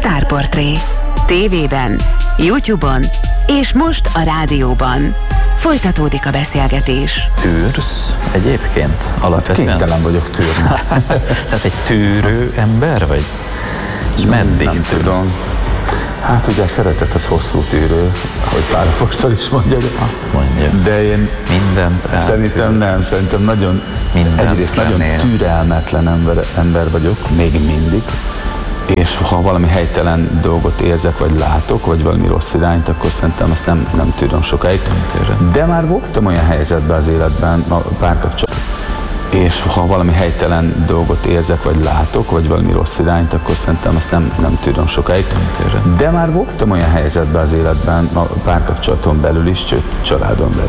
Sztárportré. TV-ben, YouTube-on és most a rádióban. Folytatódik a beszélgetés. Tűrsz egyébként alapvetően? Kénytelen vagyok tűrni. Tehát egy tűrő ember vagy? És meddig nem tűrsz? tudom. Hát ugye a szeretet az hosszú tűrő, ahogy Pál apostol is mondja. Azt mondja. De én mindent eltűr. szerintem nagyon, Mindent egyrészt nagyon lennél. türelmetlen ember vagyok, még mindig. És ha valami helytelen dolgot érzek, vagy látok, vagy valami rossz irányt, akkor szerintem azt nem tűröm sokáig. De már voltam olyan helyzetben az életben, a párkapcsolatban, és ha valami helytelen dolgot érzek, vagy látok, vagy valami rossz irányt, akkor szerintem azt nem tűröm sokáig. De már voltam olyan helyzetben az életben, a párkapcsolaton belül is, sőt családon belül